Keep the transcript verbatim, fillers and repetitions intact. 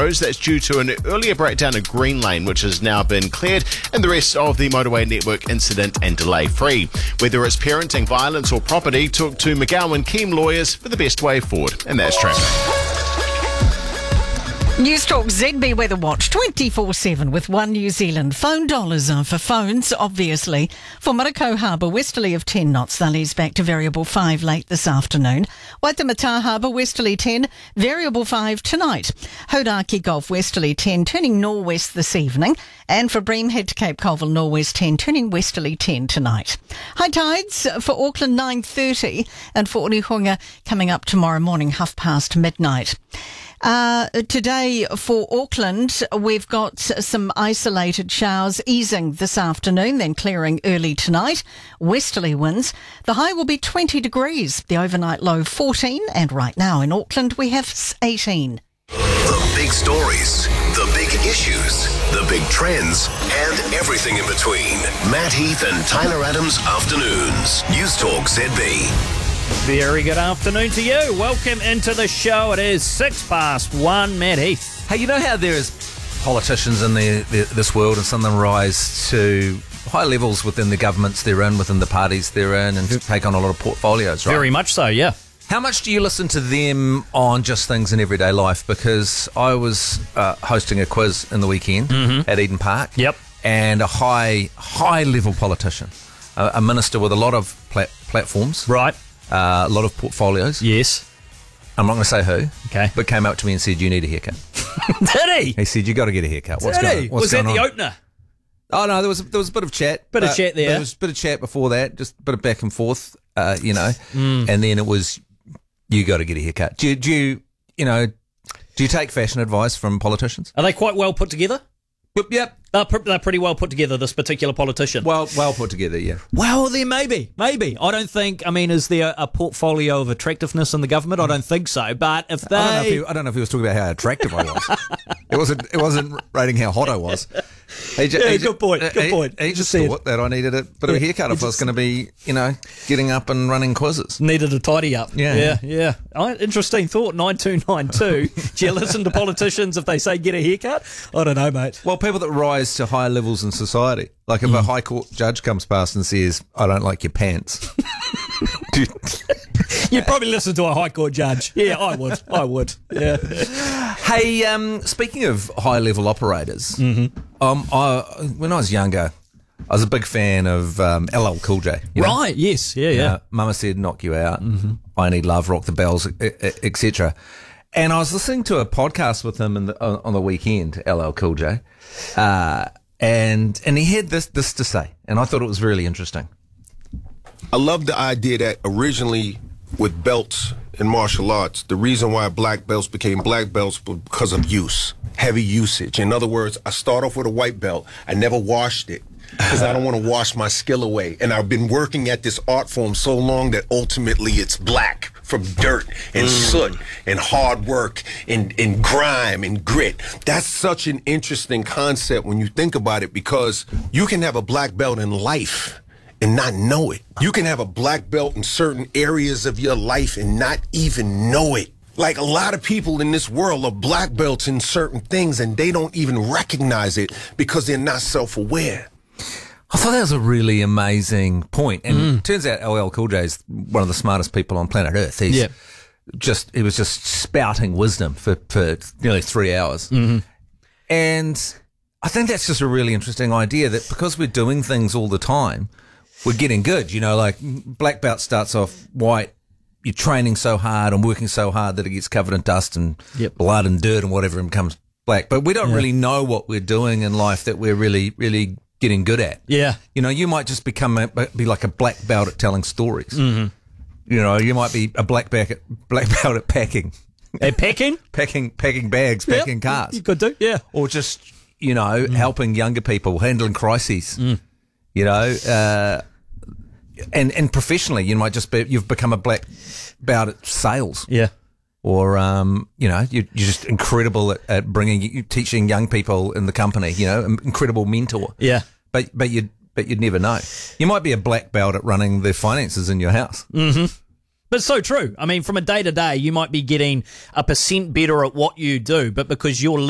Crows. That's due to an earlier breakdown in Green Lane, which has now been cleared, and the rest of the motorway network incident and delay free. Whether it's parenting, violence or property, talk to McGowan Keem lawyers for the best way forward. And that's traffic. News Talk Z B Weather Watch twenty-four seven with One New Zealand. Phone dollars are for phones, obviously. For Mariko Harbour, westerly of ten knots. They'll ease back to variable five late this afternoon. Waitemata Harbour, westerly ten, variable five tonight. Hodaki Gulf, westerly ten, turning norwest this evening. And for Bream, head to Cape Colville, norwest ten, turning westerly ten tonight. High tides for Auckland, nine thirty. And for Onehunga, coming up tomorrow morning, half past midnight. Uh, today for Auckland, we've got some isolated showers easing this afternoon, then clearing early tonight. Westerly winds. The high will be twenty degrees, the overnight low fourteen, and right now in Auckland we have eighteen. The big stories, the big issues, the big trends, and everything in between. Matt Heath and Tyler Adams Afternoons. News Talk Z B. Very good afternoon to you. Welcome into the show. It is six past one. Matt Heath. Hey, you know how there's politicians in the, the, this world, and some of them rise to high levels within the governments they're in, within the parties they're in, and take on a lot of portfolios, right? Very much so, yeah. How much do you listen to them on just things in everyday life? Because I was uh, hosting a quiz in the weekend mm-hmm. at Eden Park. Yep. And a high, high-level politician, a, a minister with a lot of plat- platforms. Right. Uh, a lot of portfolios. Yes. I'm not going to say who. Okay. But came up to me and said, you need a haircut. Did he? He said, you got to get a haircut. What's Did going, he? what's Was going that on? the opener? Oh, no, there was, there was a bit of chat. Bit uh, of chat there. There was a bit of chat before that, just a bit of back and forth, uh, you know. Mm. And then it was, you got to get a haircut. Do you, do you, you know, do you take fashion advice from politicians? Are they quite well put together? Yep. yep. They're, pr- they're pretty well put together, this particular politician. Well, well put together, yeah. Well, then maybe, maybe. I don't think, I mean, is there a portfolio of attractiveness in the government? I don't think so. But if they... I don't know if he, I don't know if he was talking about how attractive I was. It wasn't, it wasn't rating how hot I was. He just, yeah, he good point, good he, point. He, he just thought that I needed a bit of a haircut if I was going to be, you know, getting up and running quizzes. Needed a tidy up. Yeah. Yeah, yeah. Oh, interesting thought, nine two nine two. Do you listen to politicians if they say get a haircut? I don't know, mate. Well, people that rise to higher levels in society. Like if mm. a High Court judge comes past and says, I don't like your pants. you... You'd probably listen to a High Court judge. Yeah, I would. I would. Yeah. Hey, um, speaking of high-level operators, mm-hmm. um, I, when I was younger, I was a big fan of um, L L Cool J. You know? Right, yes, yeah, yeah. Uh, Mama Said Knock You Out, mm-hmm. I Need Love, Rock the Bells, et cetera. And I was listening to a podcast with him in the, on, on the weekend, L L Cool J, uh, and and he had this this to say, and I thought it was really interesting. I love the idea that originally with belts in martial arts, the reason why black belts became black belts was because of use, heavy usage. In other words, I start off with a white belt. I never washed it because I don't want to wash my skill away. And I've been working at this art form so long that ultimately it's black from dirt and mm. soot and hard work and, and grime and grit. That's such an interesting concept when you think about it, because you can have a black belt in life and not know it. You can have a black belt in certain areas of your life and not even know it. Like a lot of people in this world are black belts in certain things and they don't even recognize it because they're not self-aware. I thought that was a really amazing point. And mm. it turns out L L Cool J is one of the smartest people on planet Earth. He's yeah. just, he was just spouting wisdom for, for nearly three hours. Mm-hmm. And I think that's just a really interesting idea, that because we're doing things all the time, we're getting good. You know, like black belt starts off white. You're training so hard and working so hard that it gets covered in dust and yep. blood and dirt and whatever and becomes black. But we don't yeah. really know what we're doing in life that we're really, really getting good at. Yeah. You know, you might just become a, be like a black belt at telling stories. Mm-hmm. You know, you might be a black belt at, black belt at packing. At packing? packing, packing bags, yep. packing cars. You could do, yeah. Or just, you know, mm. helping younger people, handling crises. Mm. You know, uh, And and professionally, you might just be, you've become a black belt at sales. Yeah. Or, um, you know, you're, you're just incredible at, at bringing, teaching young people in the company, you know, incredible mentor. Yeah. But, but you'd, but you'd never know. You might be a black belt at running the finances in your house. Mm-hmm. But it's so true. I mean, from a day to day, you might be getting a percent better at what you do, but because you're